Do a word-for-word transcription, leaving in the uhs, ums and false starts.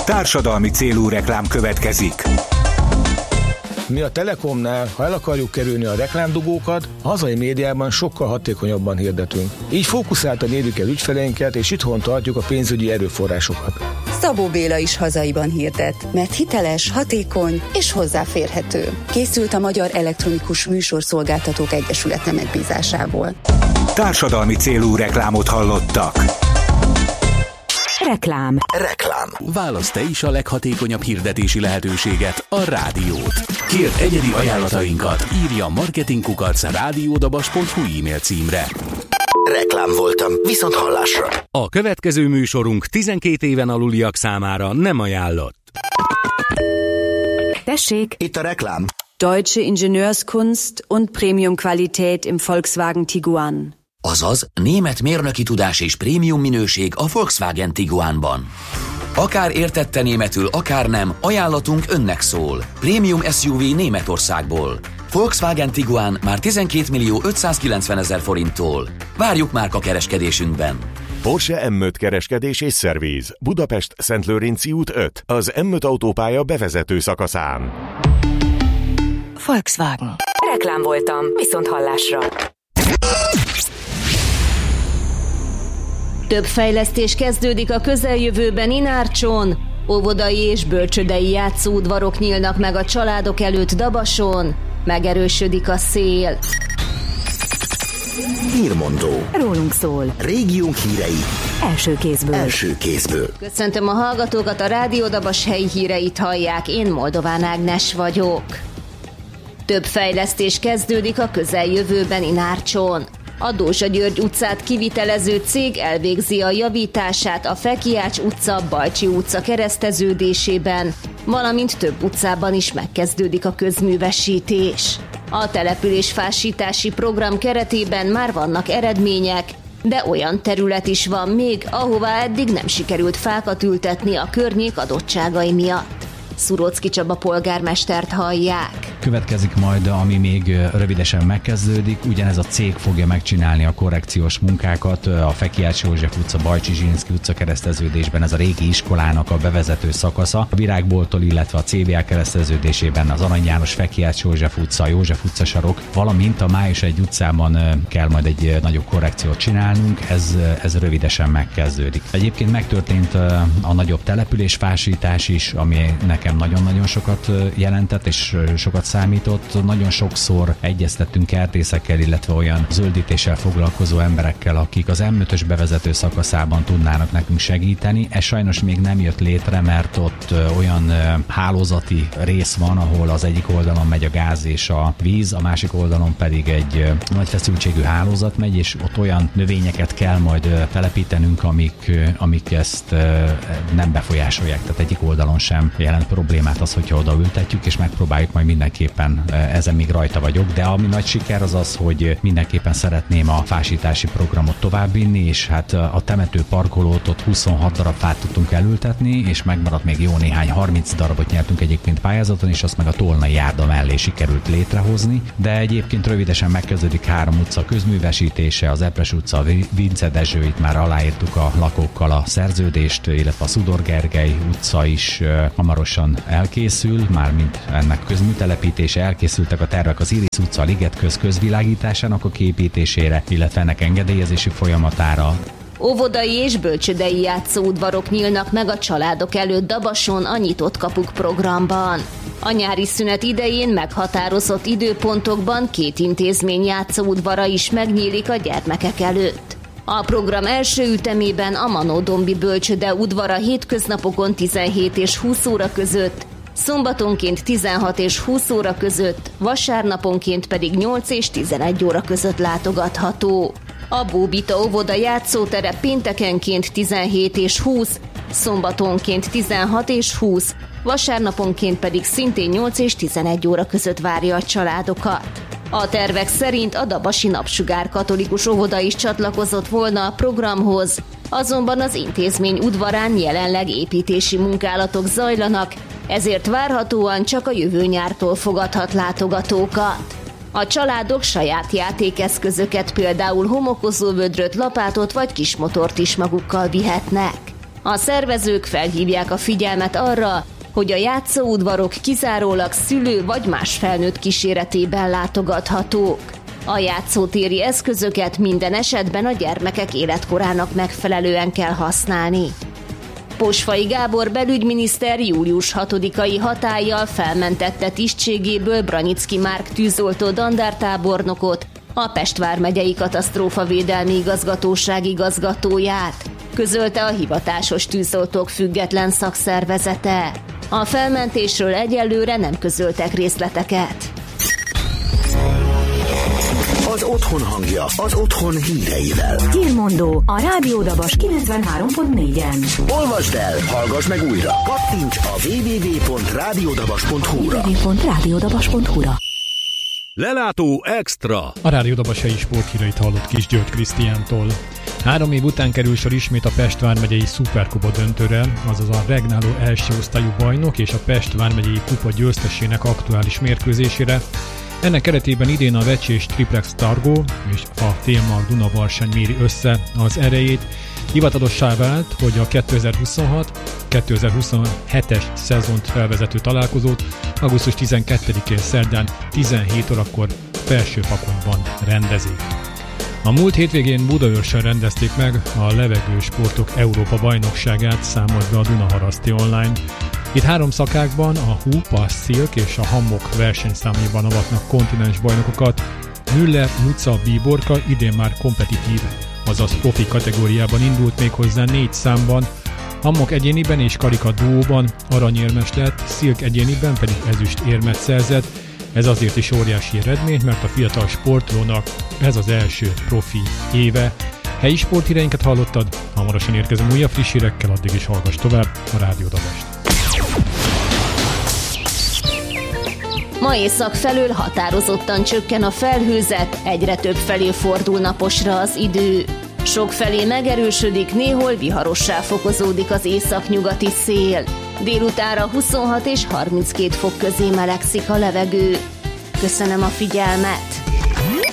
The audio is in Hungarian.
Társadalmi célú reklám következik. Mi a Telekomnál, ha el akarjuk kerülni a reklámdugókat, a hazai médiában sokkal hatékonyabban hirdetünk. Így fókuszáltan érjük el ügyfeleinket, és itthon tartjuk a pénzügyi erőforrásokat. Szabó Béla is hazaiban hirdet, mert hiteles, hatékony és hozzáférhető. Készült a Magyar Elektronikus Műsorszolgáltatók Egyesülete megbízásából. Társadalmi célú reklámot hallottak. Reklám. Reklám. Válaszd te is a leghatékonyabb hirdetési lehetőséget, a rádiót. Kérd egyedi ajánlatainkat, írja marketingkukac rádiódabas pont hu e-mail címre. Reklám voltam, viszont hallásra. A következő műsorunk tizenkét éven aluliak számára nem ajánlott. Tessék! Itt a reklám. Deutsche Ingenieurskunst und Premium-Qualität im Volkswagen Tiguan. Azaz, német mérnöki tudás és prémium minőség a Volkswagen Tiguanban. Akár értette németül, akár nem, ajánlatunk önnek szól. Prémium es u vé Németországból. Volkswagen Tiguan már tizenkét millió ötszázkilencvenezer forinttól. Várjuk márka kereskedésünkben. Porsche em öt kereskedés és szerviz. Budapest Szentlőrinci út öt. Az em öt autópálya bevezető szakaszán. Volkswagen. Reklám voltam, viszont hallásra. Több fejlesztés kezdődik a közeljövőben Inárcson. Óvodai és bölcsődei játszóudvarok nyílnak meg a családok előtt Dabason. Megerősödik a szél. Hírmondó. Rólunk szól. Régiónk hírei. Első kézből. Első kézből. Köszöntöm a hallgatókat, a Rádió Dabas helyi híreit hallják, én Moldován Ágnes vagyok. Több fejlesztés kezdődik a közeljövőben Inárcson. A Dózsa György utcát kivitelező cég elvégzi a javítását a Fekiács utca, Balcsi utca kereszteződésében, valamint több utcában is megkezdődik a közművesítés. A településfásítási program keretében már vannak eredmények, de olyan terület is van még, ahová eddig nem sikerült fákat ültetni a környék adottságai miatt. Szuróczki Csaba polgármestert hallják. Következik majd, ami még rövidesen megkezdődik, ugyanez a cég fogja megcsinálni a korrekciós munkákat a Fekiács József utca, Bajcsi Zsinszky utca kereszteződésben, ez a régi iskolának a bevezető szakasza. A Virágbolttól, illetve a cé vé á kereszteződésében az Arany János Fekiács József utca, József utca sarok, valamint a Május egy utcában kell majd egy nagyobb korrekciót csinálnunk, ez, ez rövidesen megkezdődik. Egyébként megtörtént a nagyobb településfásítás is, ami nekem nagyon-nagyon sokat jelentett, és sokat számított. Nagyon sokszor egyeztettünk kertészekkel, illetve olyan zöldítéssel foglalkozó emberekkel, akik az em ötös bevezető szakaszában tudnának nekünk segíteni. Ez sajnos még nem jött létre, mert ott olyan hálózati rész van, ahol az egyik oldalon megy a gáz és a víz, a másik oldalon pedig egy nagy feszültségű hálózat megy, és ott olyan növényeket kell majd telepítenünk, amik, amik ezt nem befolyásolják. Tehát egyik oldalon sem jelent problémát az, hogyha odaültetjük, és megpróbáljuk majd mindenképpen, ezen még rajta vagyok, de ami nagy siker az az, hogy mindenképpen szeretném a fásítási programot továbbvinni, és hát a temető parkolót ott huszonhat darab fát tudtunk elültetni, és megmaradt még jó néhány, harminc darabot nyertünk egyébként pályázaton, és azt meg a Tolnai járda mellé sikerült létrehozni, de egyébként rövidesen megkezdődik három utca közművesítése, az Epres utca, a Vince Dezső, itt már aláírtuk a lakókkal a szerződést, illetve a Szudor Gergely utca is hamarosan elkészül, mármint ennek közműtelepítése, elkészültek a tervek az Iris utca, a Ligetköz közvilágításának a kiépítésére, illetve ennek engedélyezési folyamatára. Óvodai és bölcsődei játszóudvarok nyílnak meg a családok előtt Dabason a Nyitott Kapuk programban. A nyári szünet idején meghatározott időpontokban két intézmény játszóudvara is megnyílik a gyermekek előtt. A program első ütemében a Manódombi bölcsőde udvara hétköznapokon tizenhét és húsz óra között, szombatonként tizenhat és húsz óra között, vasárnaponként pedig nyolc és tizenegy óra között látogatható. A Bóbita óvoda játszótere péntekenként tizenhét és húsz, szombatonként tizenhat és húsz, vasárnaponként pedig szintén nyolc és tizenegy óra között várja a családokat. A tervek szerint a Dabasi Napsugár katolikus óvoda is csatlakozott volna a programhoz, azonban az intézmény udvarán jelenleg építési munkálatok zajlanak, ezért várhatóan csak a jövő nyártól fogadhat látogatókat. A családok saját játékeszközöket, például homokozóvödröt, lapátot vagy kismotort is magukkal vihetnek. A szervezők felhívják a figyelmet arra, hogy a játszóudvarok kizárólag szülő vagy más felnőtt kíséretében látogathatók. A játszótéri eszközöket minden esetben a gyermekek életkorának megfelelően kell használni. Posfai Gábor belügyminiszter július hatodikai hatállyal felmentette tisztségéből Branyicki Márk tűzoltó dandártábornokot, a Pest vármegyei katasztrófavédelmi igazgatóság igazgatóját, közölte a hivatásos tűzoltók független szakszervezete. A felmentésről egyelőre nem közöltek részleteket. Az otthon hangja, az otthon híreivel. Hírmondó a Rádió Dabas kilencvenhárom pont négyen. Olvasd el, hallgass meg újra. Kattints a double-u double-u double-u pont rádiódabas pont hu-ra. double-u double-u double-u pont rádiódabas pont hu-ra. Lelátó Extra. A Rádió Dabas helyi sporthíreit hallott Kis György Krisztiántól. Három év után kerül sor ismét a Pest vármegyei szuperkupa döntőre, azaz a regnáló első osztályú bajnok és a Pest vármegyei kupa győztesének aktuális mérkőzésére. Ennek keretében idén a Vecsés Triplex Targó és a Félmag Duna Varsany méri össze az erejét. Hivatalossá vált, hogy a kétezer-huszonhat kétezer-huszonhetes szezont felvezető találkozót augusztus tizenkettedikén szerdán tizenhét órakor Felsőpakonban rendezik. A múlt hétvégén Budaörsön rendezték meg a levegősportok Európa bajnokságát, számolt be a Dunaharaszti Online. Itt három szakákban, a húp, a szilk és a hammok versenyszámaiban avatnak kontinens bajnokokat. Müller Luca Bíborka idén már kompetitív, azaz profi kategóriában indult, még hozzá négy számban, hammok egyéniben és karika duóban aranyérmes lett, szilk egyéniben pedig ezüst érmet szerzett. Ez azért is óriási eredmény, mert a fiatal sportolónak ez az első profi éve. Helyi sporthíreinket hallottad, hamarosan érkezem újabb friss hírekkel, addig is hallgass tovább a Rádió Dabast. Ma észak felől határozottan csökken a felhőzet, egyre több felé fordul naposra az idő. Sok felé megerősödik, néhol viharossá fokozódik az északnyugati szél. Délutánra huszonhat és harminckét fok közé melegszik a levegő. Köszönöm a figyelmet!